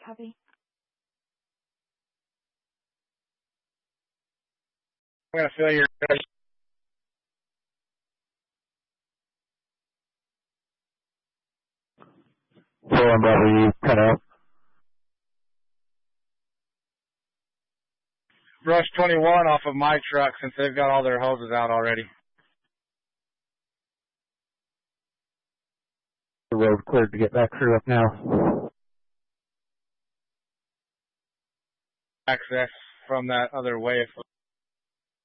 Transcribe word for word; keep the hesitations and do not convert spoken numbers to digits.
Copy. I'm going to fill your... four one Bravo, you cut out. Brush twenty-one off of my truck since they've got all their hoses out already. The road cleared to get that crew up now. Access from that other way.